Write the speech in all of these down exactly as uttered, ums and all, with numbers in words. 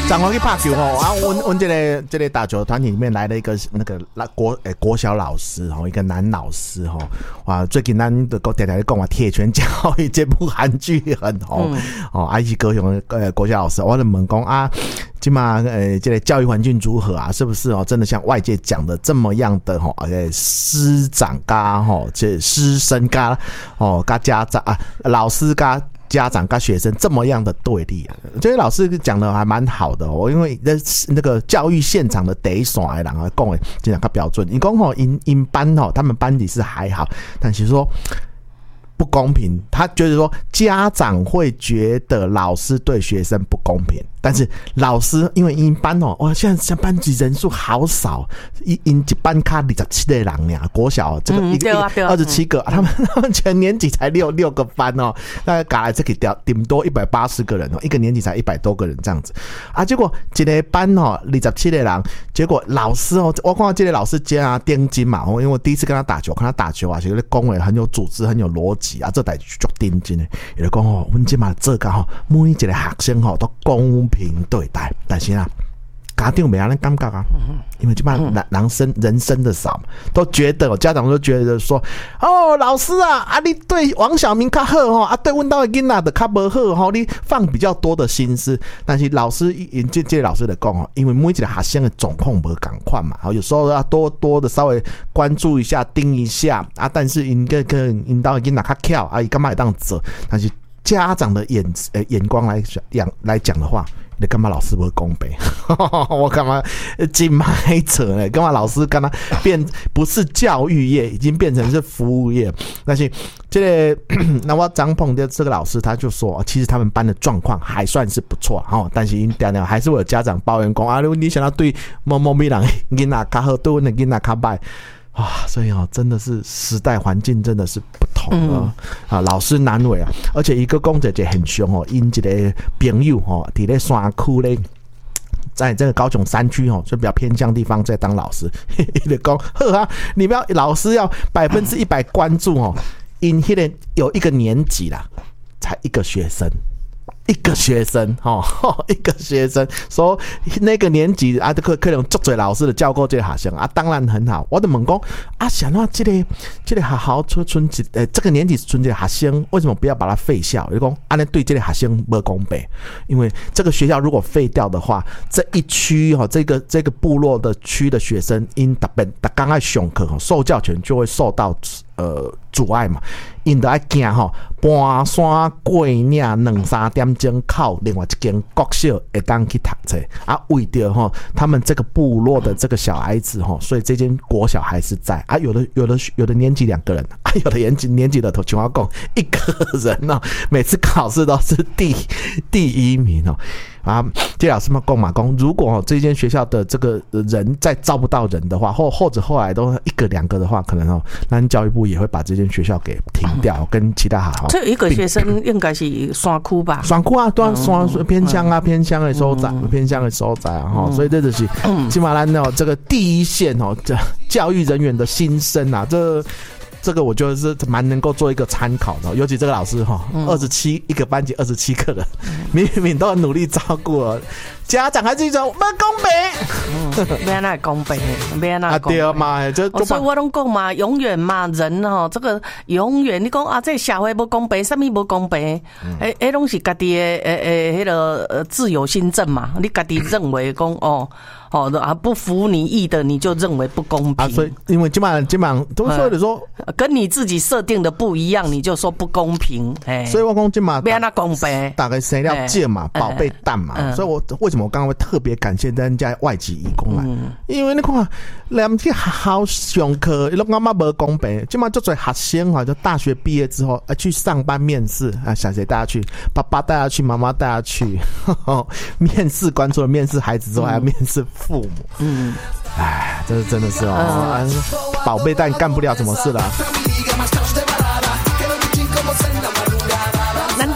彰化去拍球吼啊！我我这个这个打球团体里面来了一个那个国诶、欸、国小老师吼，一个男老师吼，哇！最近咱的国电台讲话铁拳教育这部韩剧很红、嗯、哦，啊，是高雄呃国小老师，我就问讲啊，今嘛呃这个教育环境如何啊？是不是哦？真的像外界讲的这么样的吼？呃，师长加吼，这师生加哦，加家长啊，老师加。家长跟学生这么样的对立啊，这些老师讲的还蛮好的哦，因为那个教育现场的第一线的人啊，讲的经常较标准。你讲吼，因因班吼，他们班里是还好，但是说不公平，他觉得说家长会觉得老师对学生不公平，但是老师因为因班哦，哇，现在班级人数好少，因因一班卡二十七个人呀，国小这个一个二十七个，他们他们全年级才六六个班哦，大概搞来这个顶顶多一百八十个人哦，一个年级才一百多个人这样子啊，结果一个班哦二十七个人，结果老师哦，我看到这个老师加定金嘛，因为我第一次跟他打球，看他打球啊，其实讲话很有组织，很有逻辑。啊，这代志足认真的，伊就讲吼，阮即马做到吼，每一个学生吼都公平对待，但是啊，家长没安尼感觉啊，因为即马人生人生的少，都觉得家长都觉得说，哦，老师啊，啊你对王小明较好吼，啊对阮兜的囡仔的较无好吼，你放比较多的心思，但是老师因这这老师来讲哦，因为每一个学生的状况无同款嘛，有时候要多多的稍微关注一下、盯一下啊，但是因个个因兜的囡仔较巧啊，伊干嘛会当做？但是家长的眼呃眼光来讲来讲的话。你干嘛老师不公平？我干嘛金买扯呢？干嘛老师干嘛变不是教育业，已经变成是服务业？但是这个那我张鹏的这个老师他就说，其实他们班的状况还算是不错哈，但是因还是会有家长抱怨讲啊，你想要对某某咪人囡仔较好，对阮的囡仔较歹。啊，所以哦，真的是时代环境真的是不同了、嗯、啊，老师难为啊，而且一个讲者就很凶哦，因一个朋友哦，伫咧山区咧，在这个高雄山区哦，就比较偏向地方在当老师，伊就讲呵啊，你不要老师要百分之一百关注哦，因迄个有一个年级啦，才一个学生。一个学生哦，一个学生说那个年级啊，可可能足多老师的教过这个学生啊，当然很好。我就问讲啊，想到这个这个学校存存呃这个年级存这个学生，为什么不要把它废校？就讲安尼对这个学生不公平，因为这个学校如果废掉的话，这一区哈、哦，这个这个部落的区的学生因特别特刚爱上课哈，受教权就会受到呃阻碍嘛。因得爱惊吼，搬山过岭两三点钟靠另外一间国小会当去读册啊，为着吼他们这个部落的这个小孩子吼，所以这间国小还是在啊，有的有的有的年级两个人啊，有的年级年级的头像我讲一个人哦，每次考试都是第第一名哦。啊，这老师们讲嘛讲，如果、哦、这间学校的这个人再招不到人的话，或或者后来都一个两个的话，可能哦，那教育部也会把这间学校给停掉，嗯、跟其他学校。 这一个学生应该是山区吧？ 山区啊，对啊，山偏乡啊，偏乡的所在，偏乡的所在啊，哈、嗯，所以这就是起码来呢，这个第一线哦，这教育人员的心声啊，这。这个我觉得是蛮能够做一个参考的，尤其这个老师哈，二十七一个班级二十七个人，明明都很努力照顾了，家长还是一种不公平，没那公平，没那公平啊对嘛，就、哦、 所以我拢讲嘛，永远嘛，人哈，这个永远你讲啊，这社会不公平，什么不公平？诶、嗯，迄拢是家己的诶诶，迄个呃自由心证嘛，你家己认为讲哦。哦啊，不服你意的，你就认为不公平啊。 所以，因为基本上基本上都说的说、 嗯，跟你自己设定的不一样，你就说不公平。哎， 所以我讲基本上， 不要那公平， 打个谁料剑嘛，宝贝蛋嘛、嗯。所以我为什么我刚刚会特别感谢人家外籍移工来、嗯，因为你看，两去好上课，你讲嘛不公平。基本上就做学生哈，就大学毕业之后啊，去上班面试啊，想谁带他去，爸爸带他去，妈妈带他去，呵呵面试官除了面试孩子之后，还要面试。父母，嗯，哎，这是真的是哦，宝贝蛋干不了什么事啦。 咱都啊吼，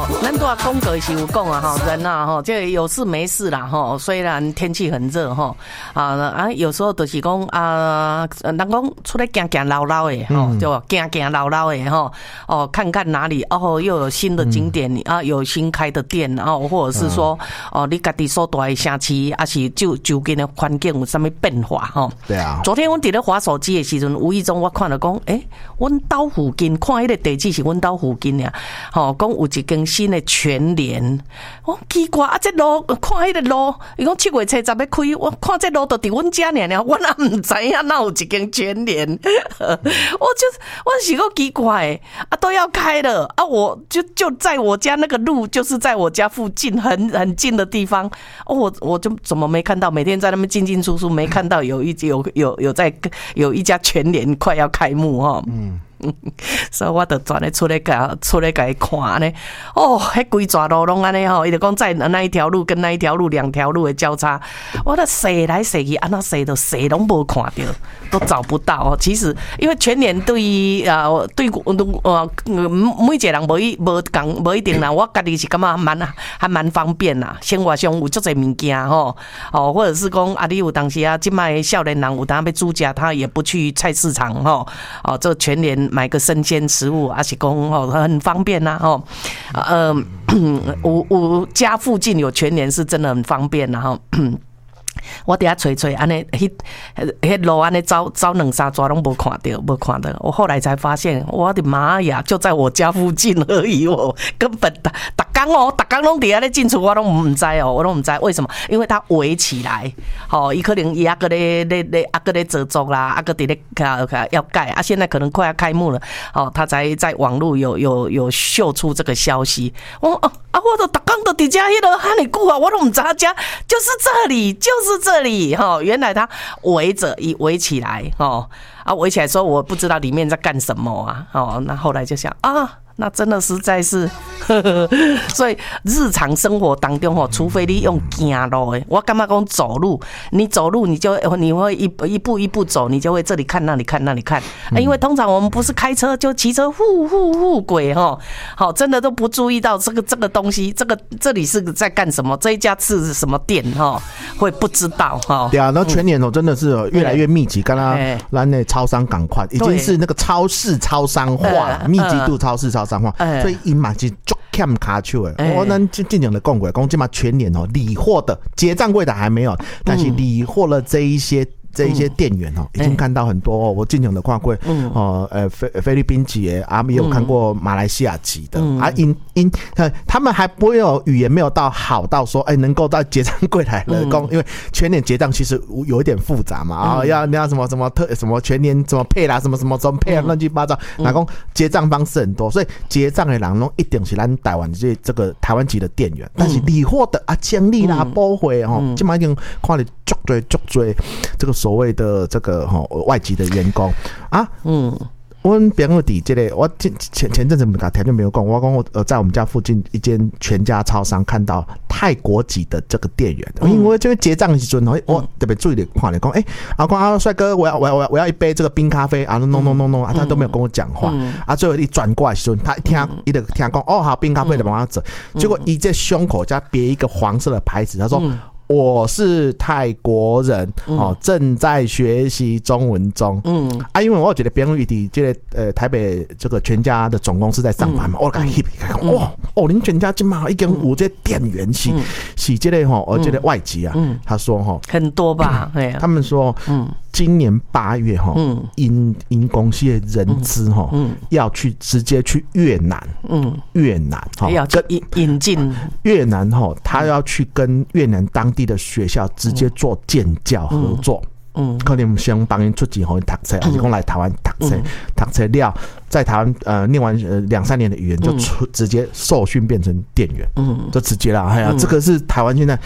哦，咱都要公格是有讲啊哈，人啊哈，这有事没事啦哈。虽然天气很热哈，啊啊，有时候就是讲啊，人讲出来行行绕绕的哈，就行行绕绕的哈。哦，看看哪里哦，又有新的景点、嗯、啊，有新开的店啊，或者是说、嗯、哦，你家己所住的城市，还是就就近的环境有什么变化哈？ 对啊。 昨天我伫咧滑手机的时阵，无意中我看到讲，诶、欸，阮兜附近看迄个地址是阮兜附近呀，吼、哦，讲有一间新的全联，我奇怪啊，这路看迄个路，伊讲七月初十要开，我看这路都伫阮家尔尔，我哪唔知影哪有一间全联，我就我是个奇怪啊，都要开了啊，我就就在我家那个路，就是在我家附近很很近的地方，哦，我我就怎么没看到？每天在那边进进出出，没看到有一有有有在有一家全联快要开幕哈。嗯。所以我就转来出来甲出来甲伊看呢，哦，迄规条路拢安尼吼，伊就讲在那一条路跟那一条路两条路的交叉，我都踅来踅去，安那踅都踅拢无看到，都找不到哦。其实因为全联对于啊对呃每一个人无一无共无一定啦，我家己是感觉蛮还蛮方便啦，生活上有足侪物件吼，哦，或者是讲啊，你有当时啊，即摆少年人有当要煮食，他也不去菜市场吼，哦，这全联。买个生鲜食物，而且讲哦很方便呐、啊、哦，呃，我我家附近有全联是真的很方便呐、啊、哈。我底下吹吹，安尼迄迄路安尼走走两三抓拢无看到，无看到。我后来才发现，我的妈呀，就在我家附近而已哦，根本逐逐工哦，逐工拢底下咧进出，我拢唔知哦，我拢唔知为什么？因为它围起来，吼、哦，伊可能伊阿个咧咧咧阿个咧制作啦，阿个伫咧要盖啊，现在可能快要开幕了，哦，他才在网络有有有秀出这个消息。我哦啊，我都逐工都伫家迄个哈尼久啊，我都唔知他家就是这里，就是这里哈、哦，原来他围着一围起来哦啊，围起来说我不知道里面在干什么啊哦，那后来就想啊。那真的实在是，呵呵所以日常生活当中吼，除非你用走路的，我干嘛讲走路？你走路你就你会一一步一步走，你就会这里看那里看那里看，嗯、因为通常我们不是开车就骑车呼呼呼鬼哈，好真的都不注意到这个这个东西，这个这里是在干什么？这一家是什么店哈？会不知道哈？ 对啊，那全联哦真的是越来越密集，跟他咱那超商赶快已经是那个超市超商化，密集度超市超。所以因嘛是足欠卡手的。我咱进进前的讲过，讲这嘛全联哦，理货的结账柜台还没有，但是理货了这一些。这一些店员哦，已经看到很多、哦、我进前的看过，嗯，哦，呃，菲菲律宾籍的啊，也有看过马来西亚籍的、嗯、啊，因因他们还不会有语言没有到好到说，哎、欸，能够到结账柜台了，讲、嗯，因为全联结账其实有一点复杂嘛，啊、嗯，要要什么什么特什么全联怎么配啦，什么什么怎么配啊，乱七八糟，那讲结账方式很多，所以结账的人拢一定是咱台湾这这个台湾籍的店员，但是理货的啊，经理啦、包会哦，基本上已经看了足多足多这个。所谓的这个哈外籍的员工啊，嗯，我朋友底这个，我前前前阵子没讲，条件没有讲，我讲我呃在我们家附近一间全家超商看到泰国籍的这个店员，嗯、因为这个结账的时候，我特别注意的看了，讲哎，啊，讲啊，帅哥，我要我要我要一杯这个冰咖啡啊 ，no no no no， 啊，他都没有跟我讲话，嗯、啊，最后一转过来的时候，他一听，一直听讲哦好，冰咖啡的往上走，结果一在胸口加别一个黄色的牌子，他说。嗯我是泰国人、嗯、哦，正在学习中文中。嗯啊，因为我觉得别人伫这个呃台北这个全家的总公司在上班嘛，我讲 hip 讲哇哦，您全家今嘛已经有这店员是、嗯、是这个哈，而这个外籍啊，嗯、他说哈很多吧，嗯、 他们说嗯。今年八月哈，因因公司的人资哈，要去直接去越南，嗯，越南哈， 要去引引进越南哈，他要去跟越南当地的学校直接做建教合作，嗯，可能先帮人出钱好读册，还是讲来台湾读册，读册了，在台湾呃念完呃两三年的语言，就出直接受训变成店员，嗯，就直接了，哎呀，这个是台湾现在。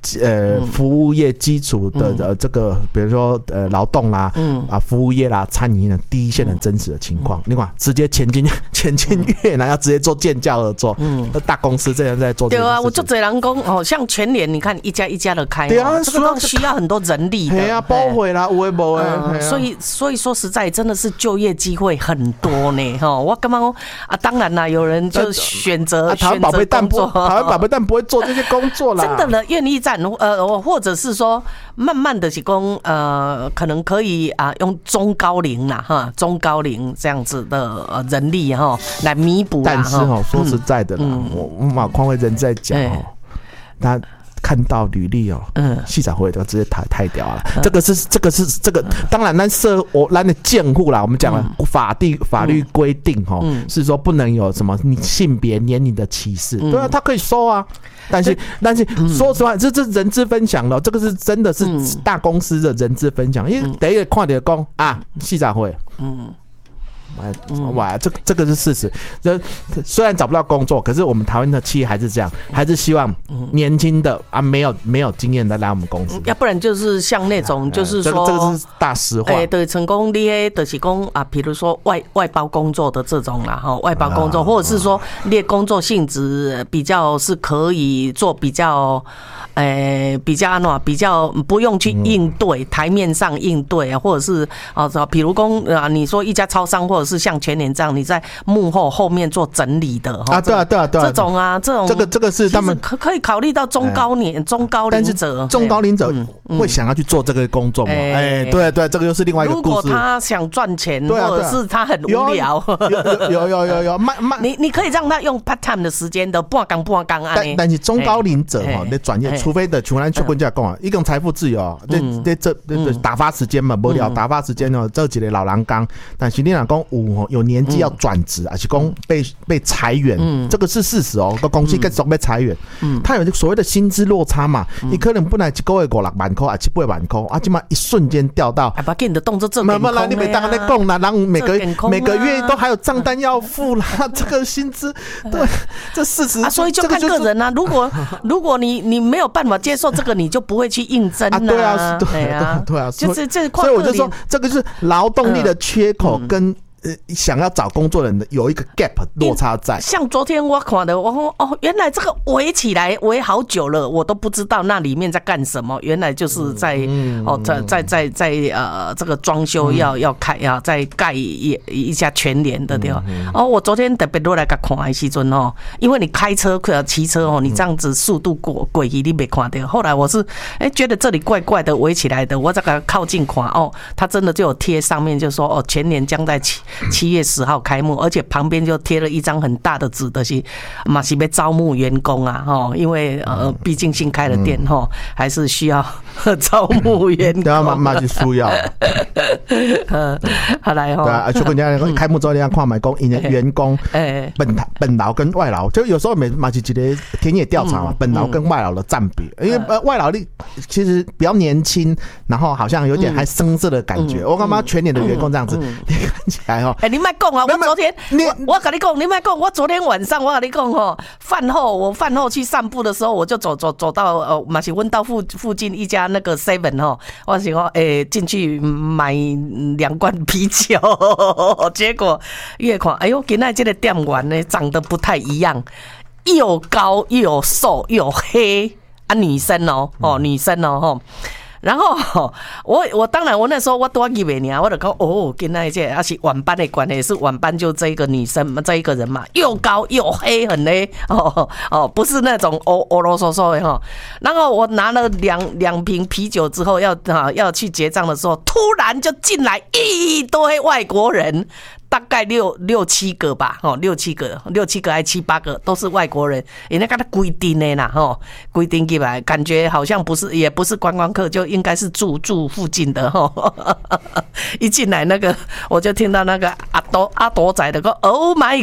呃服务业基础的呃这个，比如说呃劳动啦，嗯啊服务业啦、餐饮的第一线的真实的情况。另外，直接前进前进越南，要直接做建教合作，嗯，大公司这样在做。对啊，我就这人讲哦，像全联，你看一家一家的开，对啊，这个都需要很多人力的。 对啊，包回啦，有诶无诶。 所以所以说实在真的是就业机会很多呢，哈。我刚刚啊，当然啦，有人就选择台湾宝贝蛋不，台湾宝贝蛋不会做这些工作啦。 真的了，愿意站呃，或者是说慢慢的是讲呃，可能可以啊，用中高龄啦哈，中高龄这样子的人力哈来弥补。 但是哦，说实在的啦，我我马匡伟人在讲哦，他。看到履历哦，嗯，系长会的直接太太屌了。这个是这个是这个，当然咱社我咱的监护啦，我们讲了法定法律规定哈，是说不能有什么你性别年龄的歧视，对啊，他可以收啊。但是但是说实话，这这人资分享了，这个是真的是大公司的人资分享，因为第一个看到讲啊，系长会，嗯。哇，这这个是事实。这虽然找不到工作，可是我们台湾的企业还是这样，还是希望年轻的啊，没有没有经验的来我们公司。 要不然就是像那种，就是说， 这个是大实话。 哎，对，成功你诶，就是讲啊，比如说外外包工作的这种啦，哈，外包工作，或者是说你工作性质比较是可以做比较。诶，比较喏，比较不用去应对、嗯、台面上应对啊，或者是啊，比如说啊，你说一家超商，或者是像全联这样，你在幕后后面做整理的啊，对啊，对啊，对啊， 这种啊，这种这个这个是他们可可以考虑到中高年、中高龄者， 中高龄者会想要去做这个工作吗？哎，对对，这个又是另外一个故事。 如果他想赚钱，或者是他很无聊， 有有有有有，慢慢， 你你可以让他用 part time 的时间的半工半工啊。 但但是中高龄者哈，你转业。除非的，像咱出国家讲啊，一种财富自由，这这这这打发时间嘛，无聊打发时间哦，做一个老人工。但是你若讲有有年纪要转职，还是讲被被裁员，这个是事实哦。个公司继续被裁员，他有所谓的薪资落差嘛，你可能本来一个月五六万块，还七八万块，啊，今嘛一瞬间掉到， 把给你的动作做慢慢来，你别当在讲啦，然后每个每个月都还有账单要付啦，这个薪资，对，这事实啊，所以就看个人啊。如果如果你你没有办法接受这个，你就不会去应征啊。 对啊，对啊，对啊， 就是这， 所以我就说，这个是劳动力的缺口跟。呃，想要找工作的人的有一个 gap 落差在。 像昨天我看的，我说哦，原来这个围起来围好久了，我都不知道那里面在干什么。原来就是在、嗯、哦，在在在在呃这个装修要、嗯、要开要再盖一一家全联的对吧？嗯嗯、哦，我昨天特别落来个看的时阵哦，因为你开车或者骑车哦，你这样子速度过过去你没看到。后来我是哎、欸、觉得这里怪怪的围起来的，我这个靠近看哦，它真的就有贴上面就说哦，全联将在起。七月十号开幕，而且旁边就贴了一张很大的纸，就是嘛是要招募员工啊，哈，因为呃，毕竟新开的店哈，还是需要招募员工。 对啊，嘛嘛是需要。 嗯，好来哈。 对啊，就跟人家开幕之后，人家看买工，因为员工本本劳跟外劳，就有时候每嘛是一个田野调查嘛，本劳跟外劳的占比，因为呃外劳力其实比较年轻，然后好像有点还生涩的感觉。我干嘛全年的员工这样子，你看起来。 哎、欸，你别讲啊！我昨天，我我跟你讲，你别讲，我昨天晚上我跟你讲哦，饭后我饭后去散步的时候，我就走走走到呃马西温道附附近一家那个 seven 哦，我想说哎进去买两罐啤酒，结果越看哎呦，今天这个店员呢长得不太一样，又高又瘦又黑啊，女生哦哦女生哦吼。然后我我当然我那时候我多以为你啊，我就讲哦，跟那些而且晚班的关系是晚班就这一个女生嘛，这一个人嘛，又高又黑很黑哦哦，不是那种哦哦啰嗦嗦的哈。然后我拿了两两瓶啤酒之后要啊要去结账的时候，突然就进来一堆外国人。大概六六七个吧，吼，六七个，六七个还七八个都是外国人，人家给他规定的啦，吼，规定起来，感觉好像不是，也不是观光客，就应该是住住附近的，吼。一进来那个，我就听到那个阿多阿多仔的说 ，Oh my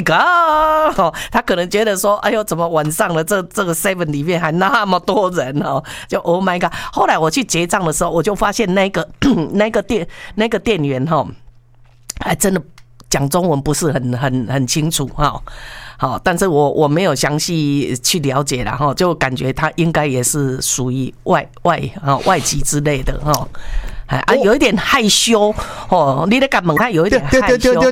God， 他可能觉得说，哎呦，怎么晚上了，这这个 seven 里面还那么多人哦，就 Oh my God。后来我去结账的时候，我就发现那个那个店那个店员哈，还真的。 讲中文不是很很很清楚哈。好，但是我我没有详细去了解啦哈，就感觉他应该也是属于外外啊外籍之类的哈。啊，有一点害羞哦，你在干门，他有一点害羞。